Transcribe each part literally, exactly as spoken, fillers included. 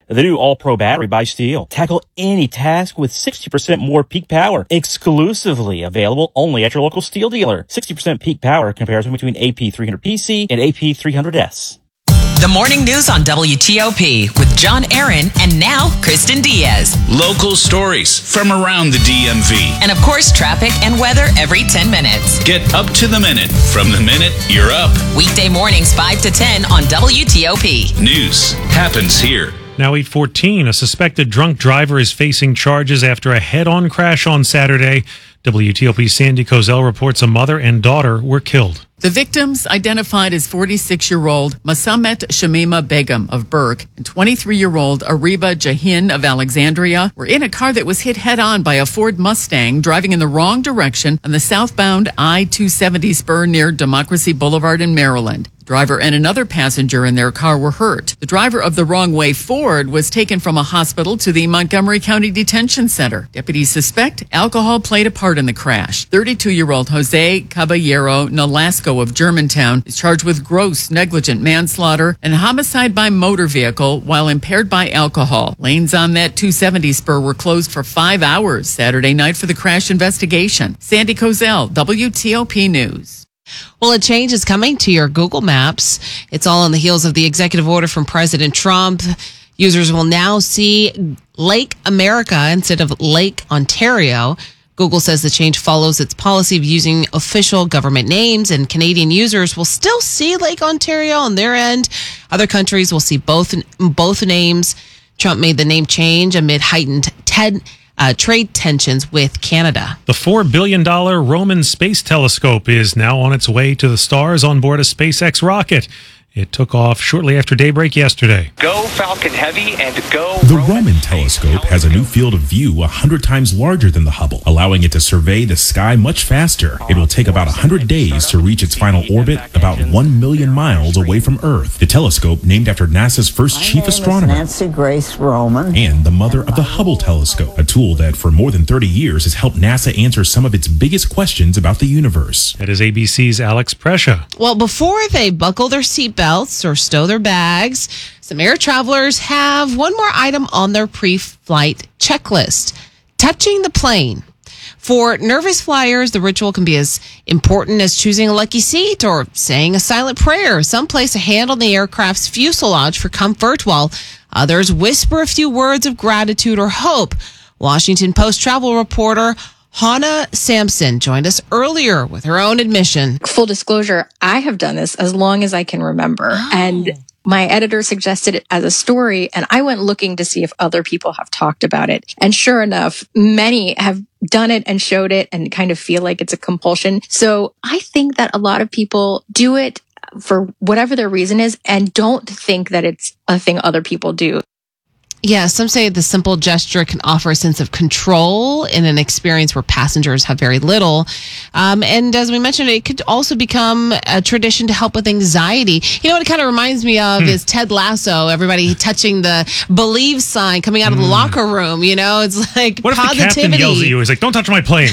The new All-Pro battery by Steel. Tackle any task with sixty percent more peak power. Exclusively available only at your local Steel dealer. sixty percent peak power comparison between A P three hundred P C and A P three hundred S. The morning news on W T O P with John Aaron and now Kristen Diaz. Local stories from around the D M V. And of course, traffic and weather every ten minutes. Get up to the minute from the minute you're up. Weekday mornings five to ten on W T O P. News happens here. Now eight fourteen, a suspected drunk driver is facing charges after a head-on crash on Saturday. W T O P's Sandy Kozel reports a mother and daughter were killed. The victims, identified as forty-six-year-old Masamet Shamima Begum of Burke and twenty-three-year-old Ariba Jahin of Alexandria, were in a car that was hit head-on by a Ford Mustang driving in the wrong direction on the southbound I two seventy spur near Democracy Boulevard in Maryland. The driver and another passenger in their car were hurt. The driver of the wrong-way Ford was taken from a hospital to the Montgomery County Detention Center. Deputies suspect alcohol played a part in the crash. thirty-two-year-old Jose Caballero Nolasco of Germantown is charged with gross negligent manslaughter and homicide by motor vehicle while impaired by alcohol. Lanes on that two seventy spur were closed for five hours Saturday night for the crash investigation. Sandy Kozel, W T O P News. Well, a change is coming to your Google Maps. It's all on the heels of the executive order from President Trump. Users will now see Lake America instead of Lake Ontario. Google says the change follows its policy of using official government names, and Canadian users will still see Lake Ontario on their end. Other countries will see both both names. Trump made the name change amid heightened TED Uh, trade tensions with Canada. The four billion dollars Roman Space Telescope is now on its way to the stars on board a SpaceX rocket. It took off shortly after daybreak yesterday. Go Falcon Heavy and go The Roman telescope has a new field of view one hundred times larger than the Hubble, allowing it to survey the sky much faster. It will take about one hundred days to reach its final orbit, about one million miles away from Earth. The telescope, named after NASA's first chief astronomer, Nancy Grace Roman, and the mother of the Hubble telescope, a tool that for more than thirty years has helped NASA answer some of its biggest questions about the universe. That is A B C's Alex Prescia. Well, before they buckle their seatbelts or stow their bags, some air travelers have one more item on their pre-flight checklist: touching the plane. For nervous flyers, the ritual can be as important as choosing a lucky seat or saying a silent prayer. Some place a hand on the aircraft's fuselage for comfort, while others whisper a few words of gratitude or hope. Washington Post travel reporter Hannah Sampson joined us earlier with her own admission. Full disclosure, I have done this as long as I can remember. Oh. And my editor suggested it as a story, and I went looking to see if other people have talked about it. And sure enough, many have done it and showed it and kind of feel like it's a compulsion. So I think that a lot of people do it for whatever their reason is and don't think that it's a thing other people do. Yeah, some say the simple gesture can offer a sense of control in an experience where passengers have very little. Um, and as we mentioned, it could also become a tradition to help with anxiety. You know what it kind of reminds me of hmm. is Ted Lasso, everybody touching the believe sign coming out of the mm. locker room. You know, it's like what positivity. What if the captain yells at you? He's like, don't touch my plane.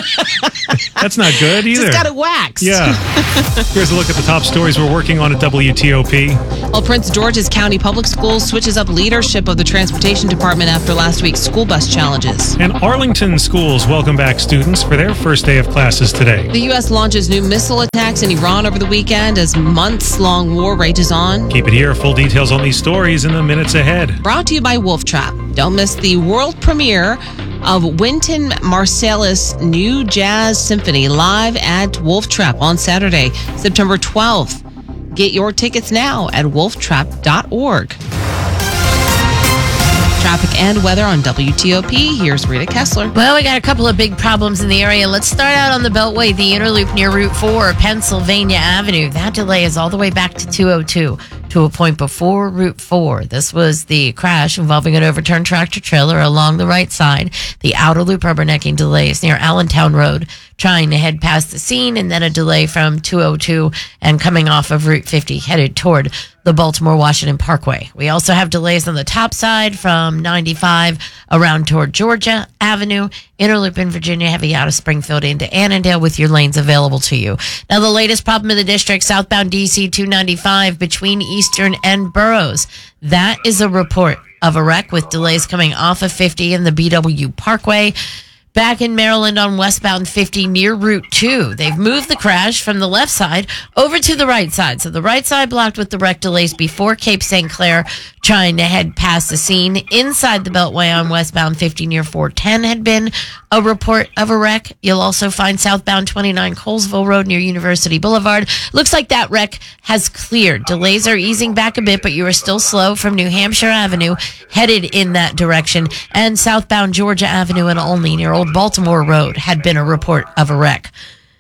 That's not good either. Just got it waxed. Yeah. Here's a look at the top stories we're working on at W T O P. Well, Prince George's County Public Schools switches up leadership of the Transportation Department after last week's school bus challenges. And Arlington schools welcome back students for their first day of classes today. The U S launches new missile attacks in Iran over the weekend as months-long war rages on. Keep it here. Full details on these stories in the minutes ahead. Brought to you by Wolf Trap. Don't miss the world premiere of Wynton Marsalis' new jazz symphony live at Wolf Trap on Saturday, September twelfth. Get your tickets now at wolf trap dot org. Traffic and weather on W T O P. Here's Rita Kessler. Well, we got a couple of big problems in the area. Let's start out on the Beltway, the Interloop near Route four, Pennsylvania Avenue. That delay is all the way back to two oh two, to a point before Route four. This was the crash involving an overturned tractor trailer along the right side. The outer loop rubbernecking delays near Allentown Road, trying to head past the scene, and then a delay from two oh two and coming off of Route fifty headed toward the Baltimore-Washington Parkway. We also have delays on the top side from ninety-five around toward Georgia Avenue, Interloop in Virginia, heavy out of Springfield into Annandale with your lanes available to you. Now, the latest problem in the district, southbound D C two ninety-five between Eastern and Burroughs. That is a report of a wreck with delays coming off of fifty in the B W Parkway. Back in Maryland on westbound fifty near Route two, they've moved the crash from the left side over to the right side. So the right side blocked with the wreck delays before Cape Saint Clair, trying to head past the scene. Inside the Beltway on westbound fifty near four ten had been a report of a wreck. You'll also find southbound twenty-nine Colesville Road near University Boulevard. Looks like that wreck has cleared. Delays are easing back a bit, but you are still slow from New Hampshire Avenue headed in that direction. And southbound Georgia Avenue and Olney near Old Baltimore Road had been a report of a wreck.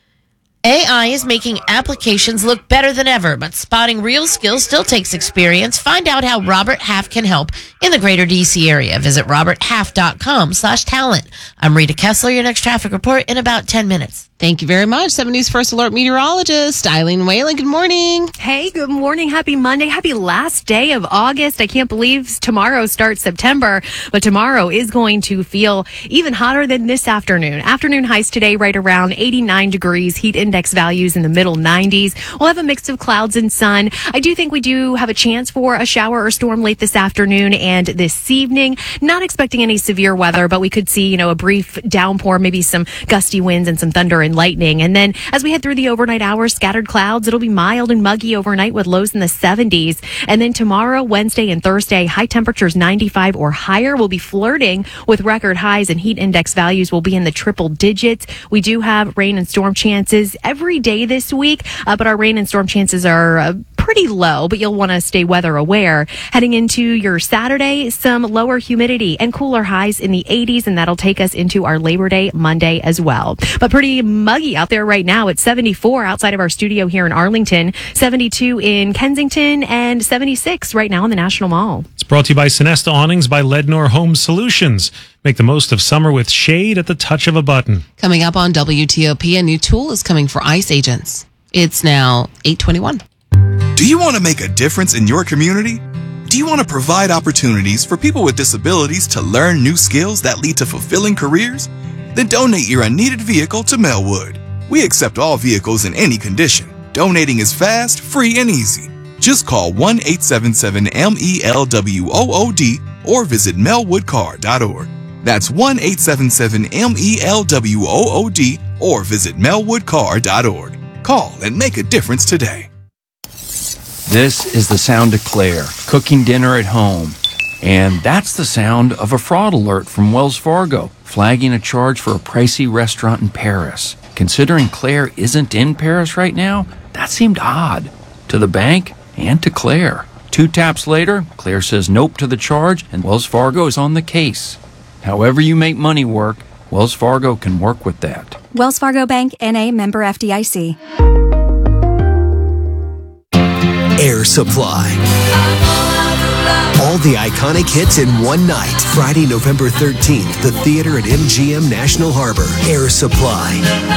A I is making applications look better than ever, but spotting real skills still takes experience. Find out how Robert Half can help in the greater D C area. Visit roberthalf.com slash talent. I'm Rita Kessler, your next traffic report in about ten minutes. Thank you very much. seven News First Alert meteorologist, Eileen Whalen. Good morning. Hey, good morning. Happy Monday. Happy last day of August. I can't believe tomorrow starts September, but tomorrow is going to feel even hotter than this afternoon. Afternoon highs today right around eighty-nine degrees. Heat index values in the middle nineties. We'll have a mix of clouds and sun. I do think we do have a chance for a shower or storm late this afternoon and this evening. Not expecting any severe weather, but we could see, you know, a brief downpour, maybe some gusty winds and some thunder and lightning. And then as we head through the overnight hours, scattered clouds. It'll be mild and muggy overnight with lows in the seventies. And then tomorrow, Wednesday and Thursday, high temperatures ninety-five or higher. Will be flirting with record highs, and heat index values will be in the triple digits. We do have rain and storm chances every day this week, uh, but our rain and storm chances are uh, pretty low, but you'll want to stay weather aware. Heading into your Saturday, some lower humidity and cooler highs in the eighties, and that'll take us into our Labor Day Monday as well. But pretty muggy out there right now. It's seventy-four outside of our studio here in Arlington, seventy-two in Kensington, and seventy-six right now in the National Mall. It's brought to you by Sonesta Awnings by Lednor Home Solutions. Make the most of summer with shade at the touch of a button. Coming up on W T O P, a new tool is coming for ICE agents. It's now eight twenty-one. Do you want to make a difference in your community? Do you want to provide opportunities for people with disabilities to learn new skills that lead to fulfilling careers? Then donate your unneeded vehicle to Melwood. We accept all vehicles in any condition. Donating is fast, free, and easy. Just call one eight seven seven M E L W O O D or visit melwood car dot org. That's one eight seven seven M E L W O O D or visit melwood car dot org. Call and make a difference today. This is the sound of Claire, cooking dinner at home. And that's the sound of a fraud alert from Wells Fargo, flagging a charge for a pricey restaurant in Paris. Considering Claire isn't in Paris right now, that seemed odd. To the bank and to Claire. Two taps later, Claire says nope to the charge, and Wells Fargo is on the case. However you make money work, Wells Fargo can work with that. Wells Fargo Bank, N A, member F D I C. Air Supply. All the iconic hits in one night. Friday, November thirteenth, the theater at M G M National Harbor. Air Supply.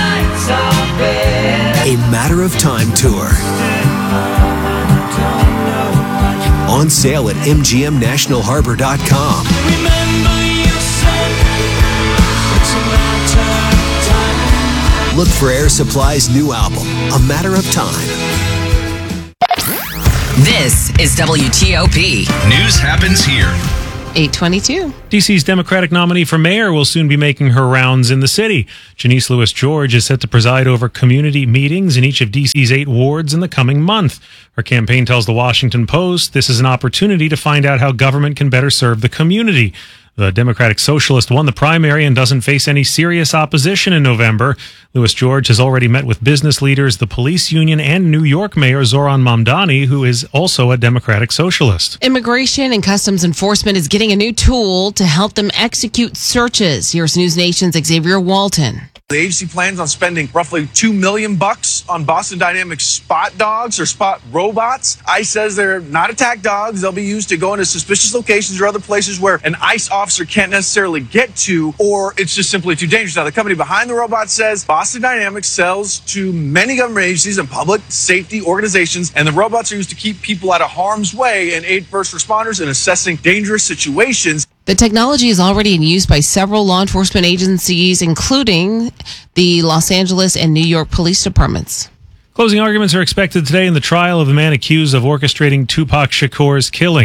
A Matter of Time tour. On sale at M G M national harbor dot com. Look for Air Supply's new album, A Matter of Time. This is W T O P. News happens here. eight twenty-two. D C's Democratic nominee for mayor will soon be making her rounds in the city. Janice Lewis George is set to preside over community meetings in each of D C's eight wards in the coming month. Her campaign tells the Washington Post this is an opportunity to find out how government can better serve the community. The Democratic Socialist won the primary and doesn't face any serious opposition in November. Lewis George has already met with business leaders, the police union, and New York Mayor Zoran Mamdani, who is also a Democratic Socialist. Immigration and Customs Enforcement is getting a new tool to help them execute searches. Here's News Nation's Xavier Walton. The agency plans on spending roughly two million bucks on Boston Dynamics spot dogs or spot robots. ICE says they're not attack dogs. They'll be used to go into suspicious locations or other places where an ICE officer can't necessarily get to, or it's just simply too dangerous. Now, the company behind the robot says Boston Dynamics sells to many government agencies and public safety organizations, and the robots are used to keep people out of harm's way and aid first responders in assessing dangerous situations. The technology is already in use by several law enforcement agencies, including the Los Angeles and New York police departments. Closing arguments are expected today in the trial of the man accused of orchestrating Tupac Shakur's killing.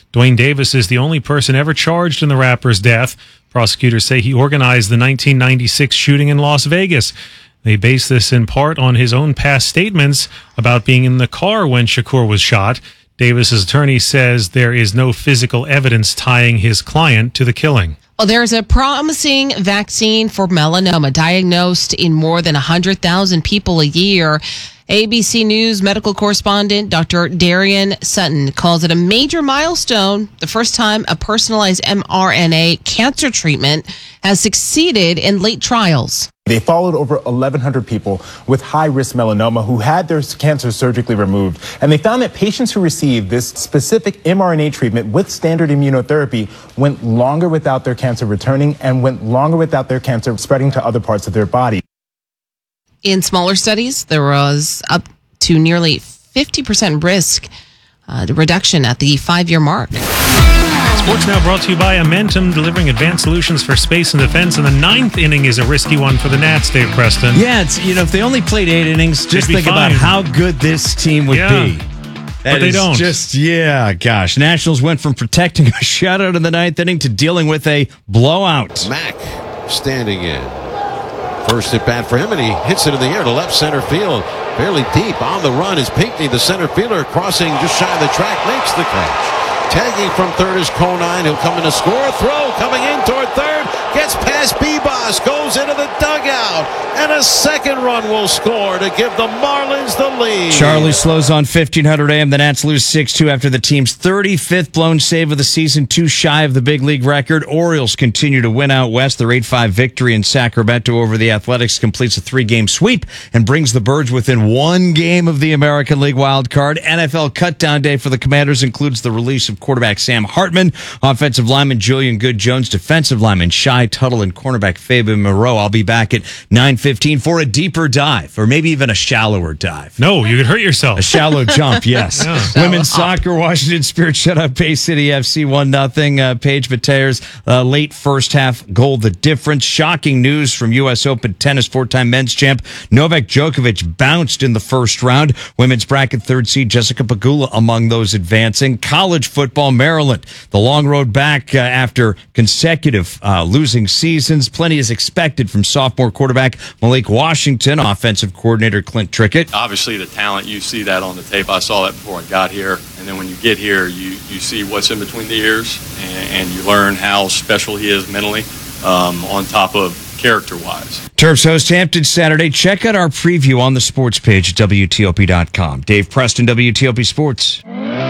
Dwayne Davis is the only person ever charged in the rapper's death. Prosecutors say he organized the nineteen ninety-six shooting in Las Vegas. They base this in part on his own past statements about being in the car when Shakur was shot. Davis's attorney says there is no physical evidence tying his client to the killing. Well, there's a promising vaccine for melanoma diagnosed in more than one hundred thousand people a year. A B C News medical correspondent Doctor Darian Sutton calls it a major milestone, the first time a personalized mRNA cancer treatment has succeeded in late trials. They followed over eleven hundred people with high-risk melanoma who had their cancer surgically removed. And they found that patients who received this specific mRNA treatment with standard immunotherapy went longer without their cancer returning and went longer without their cancer spreading to other parts of their body. In smaller studies, there was up to nearly fifty percent risk uh, reduction at the five-year mark. Sports Now brought to you by Amentum, delivering advanced solutions for space and defense. And the ninth inning is a risky one for the Nats, Dave Preston. Yeah, it's, you know, if they only played eight innings, just think fine. about how good this team would yeah. be. That But they is don't. just- Just, yeah, gosh. Nationals went from protecting a shutout in the ninth inning to dealing with a blowout. Mack standing in. First at bat for him, and he hits it in the air to left center field. Fairly deep. On the run is Pinckney, the center fielder, crossing just shy of the track, makes the catch. Tagging from third is Conine. He'll come in to score. Throw coming in toward third. Gets past Bebos. Goes into the dugout. And a second run will score to give the Marlins the lead. Charlie slows on fifteen hundred A M. The Nats lose six two after the team's thirty-fifth blown save of the season, two shy of the big league record. Orioles continue to win out west. Their eight five victory in Sacramento over the Athletics completes a three-game sweep and brings the Birds within one game of the American League wild card. N F L cutdown day for the Commanders includes the release of quarterback Sam Hartman, offensive lineman Julian Good-Jones, defensive lineman Shai Tuttle, and cornerback Fabian Moreau. I'll be back at nine fifteen for a deeper dive, or maybe even a shallower dive. No, you could hurt yourself. A shallow jump, yes. Yeah. Women's soccer, Washington Spirit shut out Bay City F C one nothing. Uh, Paige Mateer's uh, late first half goal, the difference. Shocking news from U S Open tennis, four-time men's champ Novak Djokovic bounced in the first round. Women's bracket third seed Jessica Pegula among those advancing. College football, Maryland, the long road back uh, after consecutive uh, losing seasons. Plenty is expected from sophomore quarterback Malik Washington, offensive coordinator Clint Trickett. Obviously, the talent, you see that on the tape. I saw that before I got here. And then when you get here, you, you see what's in between the ears, and, and you learn how special he is mentally, um, on top of character-wise. Terps host Hampton Saturday. Check out our preview on the sports page at W T O P dot com. Dave Preston, W T O P Sports.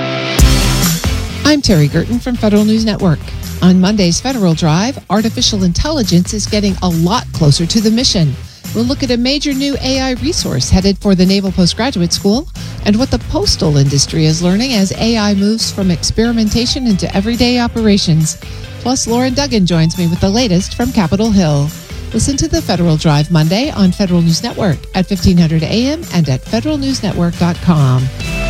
I'm Terry Gerton from Federal News Network. On Monday's Federal Drive, artificial intelligence is getting a lot closer to the mission. We'll look at a major new A I resource headed for the Naval Postgraduate School and what the postal industry is learning as A I moves from experimentation into everyday operations. Plus, Lauren Duggan joins me with the latest from Capitol Hill. Listen to the Federal Drive Monday on Federal News Network at fifteen hundred A M and at federal news network dot com.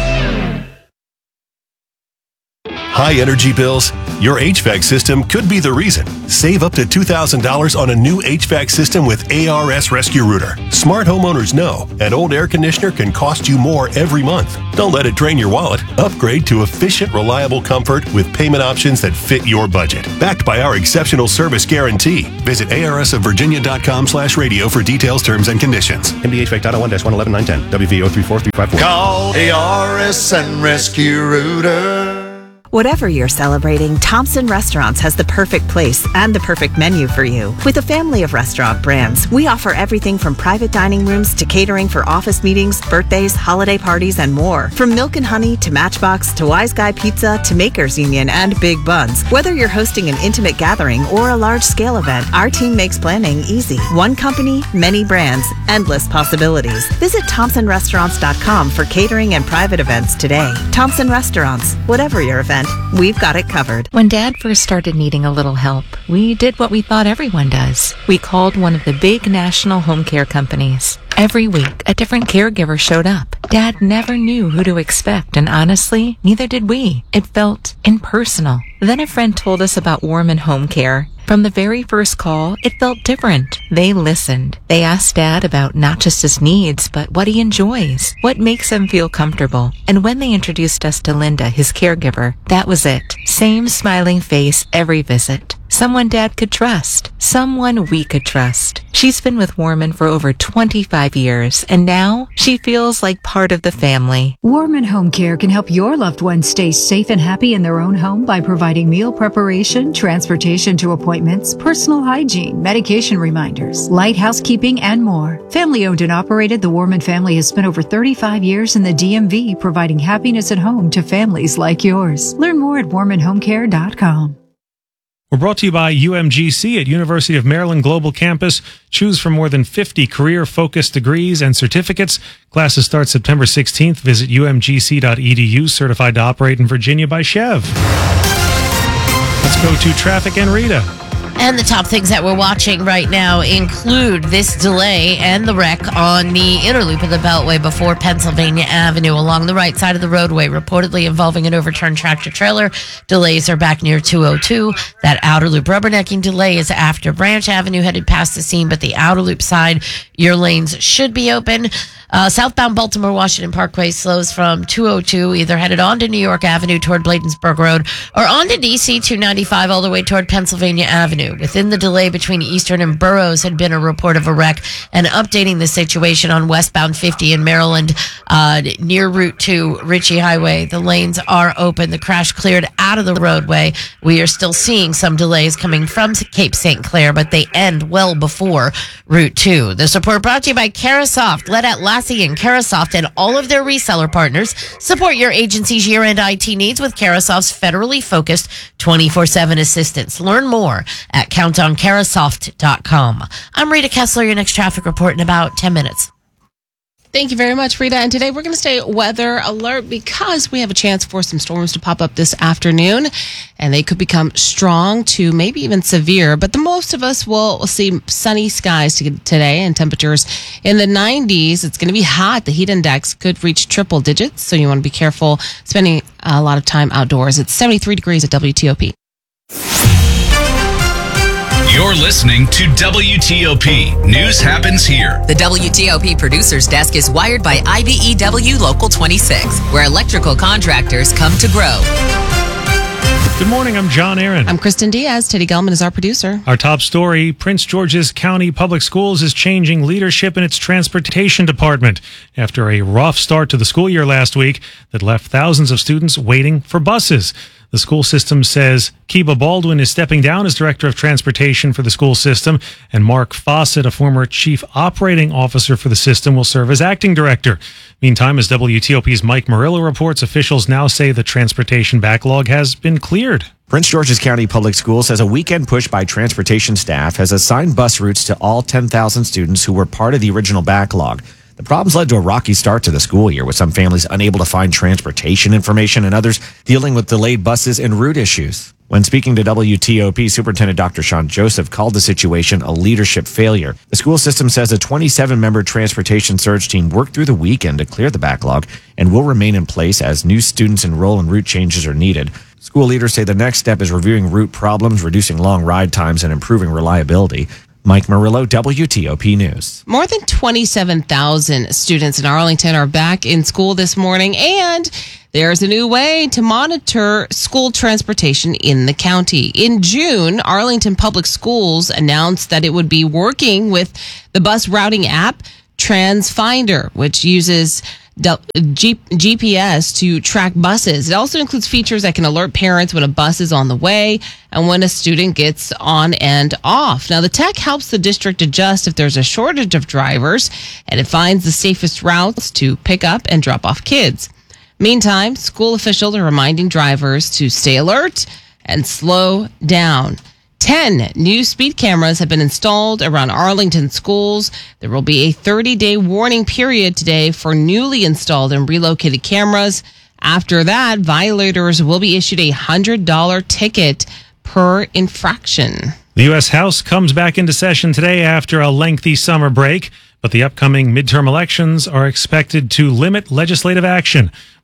High energy bills? Your H V A C system could be the reason. Save up to two thousand dollars on a new H V A C system with A R S Rescue Router. Smart homeowners know an old air conditioner can cost you more every month. Don't let it drain your wallet. Upgrade to efficient, reliable comfort with payment options that fit your budget. Backed by our exceptional service guarantee. Visit A R S of Virginia dot com slash radio for details, terms, and conditions. M D H V A C dot oh one dash one eleven nine ten. W V zero three four three five four. Call A R S and Rescue Router. Whatever you're celebrating, Thompson Restaurants has the perfect place and the perfect menu for you. With a family of restaurant brands, we offer everything from private dining rooms to catering for office meetings, birthdays, holiday parties, and more. From Milk and Honey to Matchbox to Wise Guy Pizza to Makers Union and Big Buns. Whether you're hosting an intimate gathering or a large-scale event, our team makes planning easy. One company, many brands, endless possibilities. Visit thompson restaurants dot com for catering and private events today. Thompson Restaurants, whatever your event, we've got it covered. When Dad first started needing a little help, we did what we thought everyone does. We called one of the big national home care companies. Every week, a different caregiver showed up. Dad never knew who to expect, and honestly, neither did we. It felt impersonal. Then a friend told us about Warman Home Care. From the very first call, it felt different. They listened. They asked Dad about not just his needs, but what he enjoys, what makes him feel comfortable. And when they introduced us to Linda, his caregiver, that was it. Same smiling face every visit. Someone Dad could trust. Someone we could trust. She's been with Warman for over twenty-five years, and now she feels like part of the family. Warman Home Care can help your loved ones stay safe and happy in their own home by providing meal preparation, transportation to appointments, personal hygiene, medication reminders, light housekeeping, and more. Family owned and operated, the Warman family has spent over thirty-five years in the D M V providing happiness at home to families like yours. Learn more at warman home care dot com. We're brought to you by U M G C at University of Maryland Global Campus. Choose from more than fifty career-focused degrees and certificates. Classes start September sixteenth. Visit u m g c dot e d u. Certified to operate in Virginia by Chev. Let's go to traffic and Rita. And the top things that we're watching right now include this delay and the wreck on the inner loop of the Beltway before Pennsylvania Avenue along the right side of the roadway, reportedly involving an overturned tractor-trailer. Delays are back near two oh two. That outer loop rubbernecking delay is after Branch Avenue headed past the scene, but the outer loop side, your lanes should be open. Uh, southbound Baltimore Washington Parkway slows from two oh two, either headed onto New York Avenue toward Bladensburg Road or onto D C two ninety-five all the way toward Pennsylvania Avenue. Within the delay between Eastern and Burroughs had been a report of a wreck, and updating the situation on westbound fifty in Maryland uh, near Route two, Ritchie Highway. The lanes are open. The crash cleared out of the roadway. We are still seeing some delays coming from Cape Saint Clair, but they end well before Route two. This report brought to you by Carasoft. Let Atlassian and Carasoft and all of their reseller partners support your agency's year-end I T needs with Carasoft's federally focused twenty-four seven assistance. Learn more at count on carasoft dot com. I'm Rita Kessler, your next traffic report in about ten minutes. Thank you very much, Rita. And today we're going to stay weather alert because we have a chance for some storms to pop up this afternoon, and they could become strong to maybe even severe. But the most of us will see sunny skies today and temperatures in the nineties. It's going to be hot. The heat index could reach triple digits, so you want to be careful spending a lot of time outdoors. It's seventy-three degrees at W T O P. You're listening to W T O P. News happens here. The W T O P producer's desk is wired by I B E W Local twenty-six, where electrical contractors come to grow. Good morning, I'm John Aaron. I'm Kristen Diaz. Teddy Gelman is our producer. Our top story, Prince George's County Public Schools is changing leadership in its transportation department after a rough start to the school year last week that left thousands of students waiting for buses. The school system says Kiba Baldwin is stepping down as director of transportation for the school system, and Mark Fawcett, a former chief operating officer for the system, will serve as acting director. Meantime, as W T O P's Mike Murillo reports, officials now say the transportation backlog has been cleared. Prince George's County Public Schools says a weekend push by transportation staff has assigned bus routes to all ten thousand students who were part of the original backlog. The problems led to a rocky start to the school year, with some families unable to find transportation information and others dealing with delayed buses and route issues. When speaking to W T O P, Superintendent Doctor Sean Joseph called the situation a leadership failure. The school system says a twenty-seven member transportation surge team worked through the weekend to clear the backlog and will remain in place as new students enroll and route changes are needed. School leaders say the next step is reviewing route problems, reducing long ride times, and improving reliability. Mike Murillo, W T O P News. More than twenty-seven thousand students in Arlington are back in school this morning, and there's a new way to monitor school transportation in the county. In June, Arlington Public Schools announced that it would be working with the bus routing app TransFinder, which uses G- G P S to track buses. It also includes features that can alert parents when a bus is on the way and when a student gets on and off. Now, the tech helps the district adjust if there's a shortage of drivers, and it finds the safest routes to pick up and drop off kids. Meantime, school officials are reminding drivers to stay alert and slow down. Ten new speed cameras have been installed around Arlington schools. There will be a thirty-day warning period today for newly installed and relocated cameras. After that, violators will be issued a one hundred dollars ticket per infraction. The U S House comes back into session today after a lengthy summer break, but the upcoming midterm elections are expected to limit legislative action.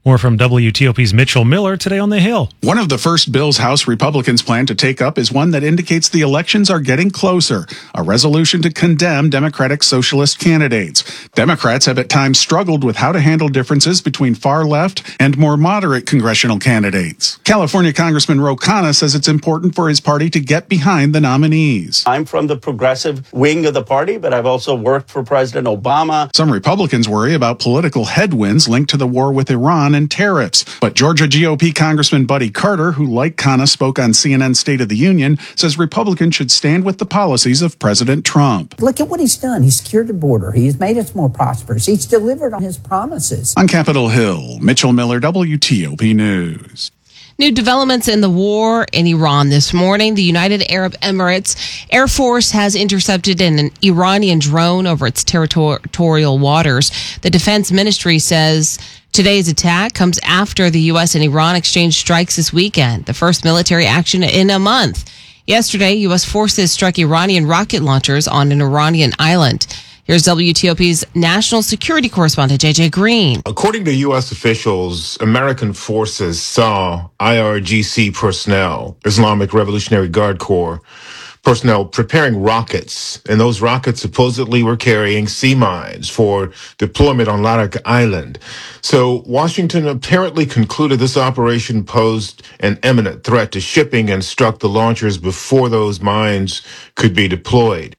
More from W T O P's Mitchell Miller today on the Hill. One of the first bills House Republicans plan to take up is one that indicates the elections are getting closer, a resolution to condemn Democratic socialist candidates. Democrats have at times struggled with how to handle differences between far-left and more moderate congressional candidates. California Congressman Ro Khanna says it's important for his party to get behind the nominees. I'm from the progressive wing of the party, but I've also worked for President Obama. Some Republicans worry about political headwinds linked to the war with Iran and tariffs. But Georgia G O P Congressman Buddy Carter, who like Khanna spoke on C N N's State of the Union, says Republicans should stand with the policies of President Trump. Look at what he's done. He's secured the border. He's made us more prosperous. He's delivered on his promises. On Capitol Hill, Mitchell Miller, W T O P News. New developments in the war in Iran this morning. The United Arab Emirates Air Force has intercepted an Iranian drone over its territorial waters. The Defense Ministry says today's attack comes after the U S and Iran exchanged strikes this weekend, the first military action in a month. Yesterday, U S forces struck Iranian rocket launchers on an Iranian island. Here's W T O P's national security correspondent, J J Green. According to U S officials, American forces saw I R G C personnel, Islamic Revolutionary Guard Corps, personnel preparing rockets, and those rockets supposedly were carrying sea mines for deployment on Larak Island. So Washington apparently concluded this operation posed an imminent threat to shipping and struck the launchers before those mines could be deployed.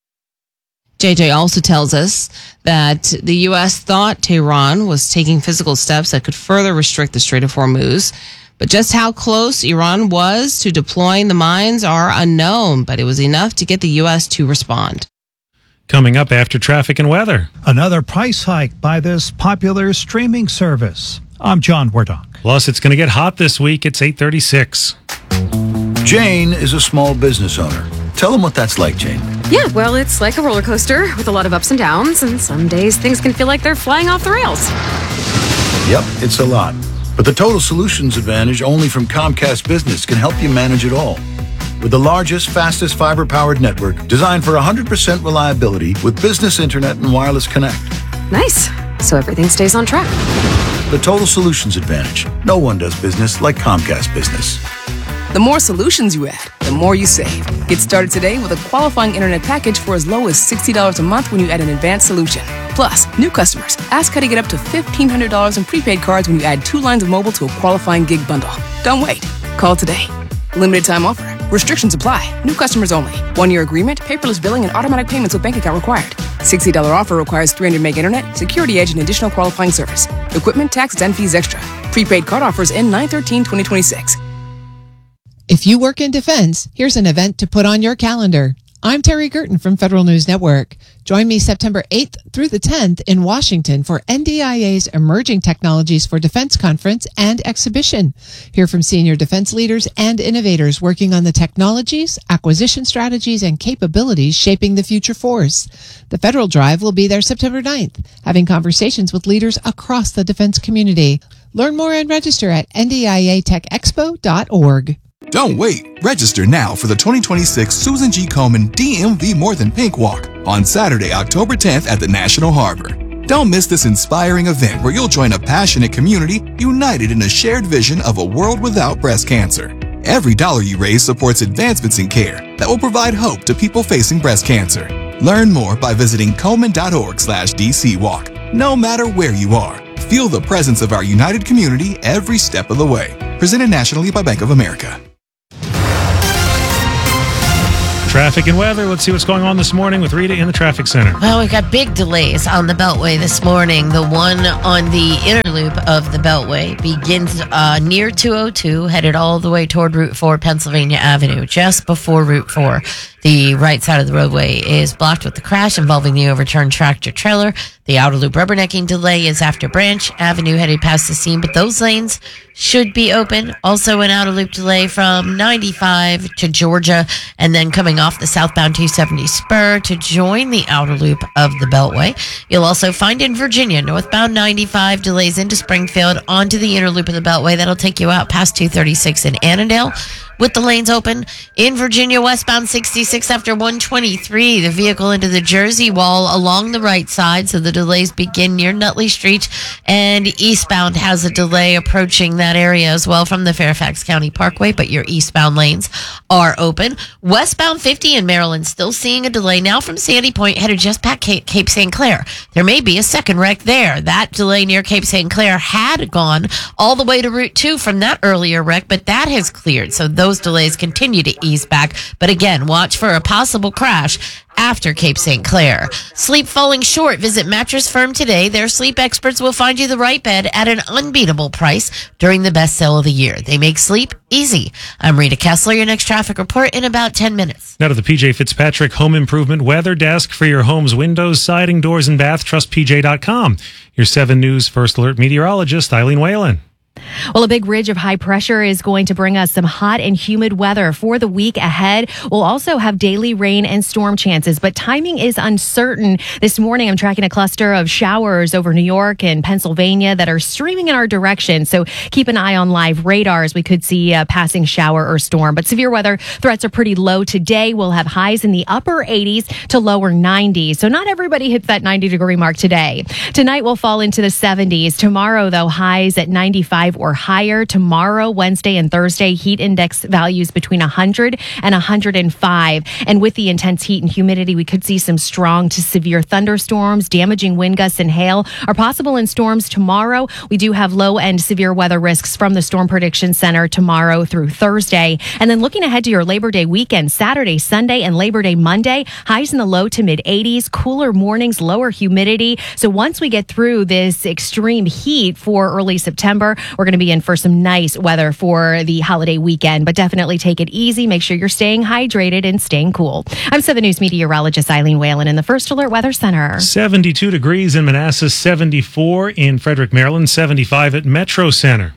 J J also tells us that the U S thought Tehran was taking physical steps that could further restrict the Strait of Hormuz. But just how close Iran was to deploying the mines are unknown, but it was enough to get the U S to respond. Coming up after traffic and weather. Another price hike by this popular streaming service. I'm John Wardock. Plus, it's going to get hot this week. It's eight thirty-six. Jane is a small business owner. Tell them what that's like, Jane. Yeah, well, it's like a roller coaster with a lot of ups and downs, and some days things can feel like they're flying off the rails. Yep, it's a lot. But the Total Solutions Advantage only from Comcast Business can help you manage it all. With the largest, fastest fiber-powered network designed for one hundred percent reliability with business internet and wireless connect. Nice. So everything stays on track. The Total Solutions Advantage. No one does business like Comcast Business. The more solutions you add, the more you save. Get started today with a qualifying internet package for as low as sixty dollars a month when you add an advanced solution. Plus, new customers, ask how to get up to fifteen hundred dollars in prepaid cards when you add two lines of mobile to a qualifying gig bundle. Don't wait. Call today. Limited time offer. Restrictions apply. New customers only. One-year agreement, paperless billing, and automatic payments with bank account required. sixty dollars offer requires three hundred meg internet, security edge, and additional qualifying service. Equipment, taxes, and fees extra. Prepaid card offers end nine thirteen twenty twenty-six. If you work in defense, here's an event to put on your calendar. I'm Terry Gerton from Federal News Network. Join me September eighth through the tenth in Washington for N D I A's Emerging Technologies for Defense Conference and Exhibition. Hear from senior defense leaders and innovators working on the technologies, acquisition strategies, and capabilities shaping the future force. The Federal Drive will be there September ninth, having conversations with leaders across the defense community. Learn more and register at N D I A tech expo dot org. Don't wait. Register now for the twenty twenty-six Susan G. Komen D M V More Than Pink Walk on Saturday, October tenth at the National Harbor. Don't miss this inspiring event where you'll join a passionate community united in a shared vision of a world without breast cancer. Every dollar you raise supports advancements in care that will provide hope to people facing breast cancer. Learn more by visiting Komen dot org slash D C Walk. No matter where you are, feel the presence of our united community every step of the way. Presented nationally by Bank of America. Traffic and weather. Let's see what's going on this morning with Rita in the traffic center. Well, we've got big delays on the Beltway this morning. The one on the inner loop of the Beltway begins uh, near two oh two, headed all the way toward Route four, Pennsylvania Avenue, just before Route four. The right side of the roadway is blocked with the crash involving the overturned tractor trailer. The outer loop rubbernecking delay is after Branch Avenue headed past the scene, but those lanes should be open. Also an outer loop delay from ninety-five to Georgia, and then coming off the southbound two seventy spur to join the outer loop of the Beltway. You'll also find in Virginia, northbound ninety-five delays into Springfield onto the inner loop of the Beltway. That'll take you out past two thirty-six in Annandale. with the lanes open. In Virginia, westbound sixty-six after one twenty-three, the vehicle into the Jersey Wall along the right side, so the delays begin near Nutley Street, and eastbound has a delay approaching that area as well from the Fairfax County Parkway, but your eastbound lanes are open. Westbound fifty in Maryland still seeing a delay now from Sandy Point headed just past Cape, Cape Saint Clair. There may be a second wreck there. That delay near Cape Saint Clair had gone all the way to Route two from that earlier wreck, but that has cleared, so those delays continue to ease back. But again, watch for a possible crash after Cape Saint Clair. Sleep falling short? Visit Mattress Firm today. Their sleep experts will find you the right bed at an unbeatable price during the best sale of the year. They make sleep easy. I'm Rita Kessler. Your next traffic report in about ten minutes. Now to the P J Fitzpatrick Home Improvement Weather Desk for your home's windows, siding, doors, and bath. Trust P J dot com. Your seven News First Alert meteorologist, Eileen Whalen. Well, a big ridge of high pressure is going to bring us some hot and humid weather for the week ahead. We'll also have daily rain and storm chances, but timing is uncertain. This morning, I'm tracking a cluster of showers over New York and Pennsylvania that are streaming in our direction. So keep an eye on live radars. We could see a passing shower or storm, but severe weather threats are pretty low today. We'll have highs in the upper eighties to lower nineties. So not everybody hits that ninety degree mark today. Tonight, we'll fall into the seventies. Tomorrow, though, highs at ninety-five or higher. Tomorrow, Wednesday and Thursday, heat index values between one hundred and one hundred five. And with the intense heat and humidity, we could see some strong to severe thunderstorms, damaging wind gusts and hail are possible in storms tomorrow. We do have low and severe weather risks from the Storm Prediction Center tomorrow through Thursday. And then looking ahead to your Labor Day weekend, Saturday, Sunday, and Labor Day Monday, highs in the low to mid eighties, cooler mornings, lower humidity. So once we get through this extreme heat for early September, we're going to be in for some nice weather for the holiday weekend, but definitely take it easy. Make sure you're staying hydrated and staying cool. I'm seven News meteorologist Eileen Whalen in the First Alert Weather Center. seventy-two degrees in Manassas, seventy-four in Frederick, Maryland, seventy-five at Metro Center.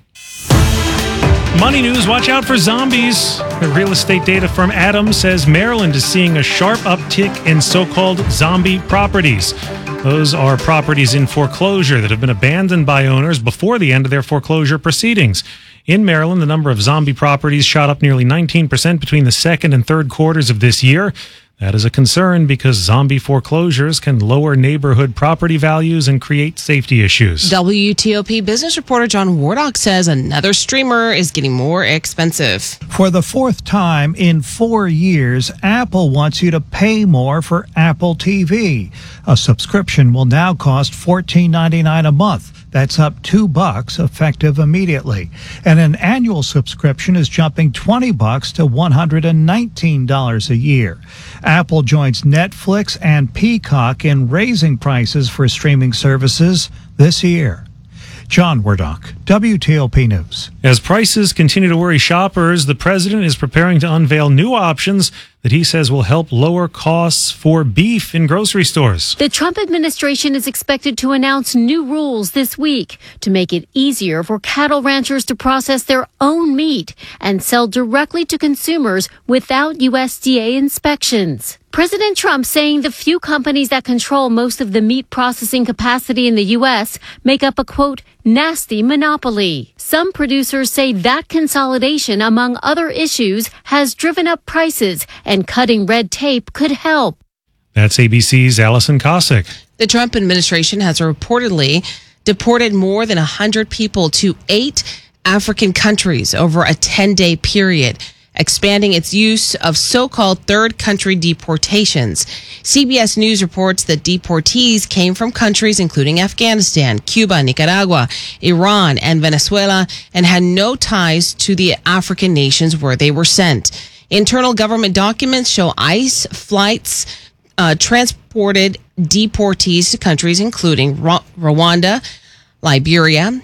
Money news, watch out for zombies. The real estate data firm Adams says Maryland is seeing a sharp uptick in so-called zombie properties. Those are properties in foreclosure that have been abandoned by owners before the end of their foreclosure proceedings. In Maryland, the number of zombie properties shot up nearly nineteen percent between the second and third quarters of this year. That is a concern because zombie foreclosures can lower neighborhood property values and create safety issues. W T O P business reporter John Wardock says another streamer is getting more expensive. For the fourth time in four years, Apple wants you to pay more for Apple T V. A subscription will now cost fourteen ninety-nine a month. That's up two bucks effective immediately. And an annual subscription is jumping twenty bucks to one hundred nineteen dollars a year. Apple joins Netflix and Peacock in raising prices for streaming services this year. John Wardock, W T O P News. As prices continue to worry shoppers, the president is preparing to unveil new options that he says will help lower costs for beef in grocery stores. The Trump administration is expected to announce new rules this week to make it easier for cattle ranchers to process their own meat and sell directly to consumers without U S D A inspections. President Trump saying the few companies that control most of the meat processing capacity in the U S make up a, quote, nasty monopoly. Some producers say that consolidation, among other issues, has driven up prices, and cutting red tape could help. That's A B C's Allison Cossack. The Trump administration has reportedly deported more than one hundred people to eight African countries over a ten-day period, expanding its use of so-called third country deportations. C B S News reports that deportees came from countries including Afghanistan, Cuba, Nicaragua, Iran, and Venezuela, and had no ties to the African nations where they were sent. Internal government documents show ICE flights uh, transported deportees to countries including Rwanda, Liberia,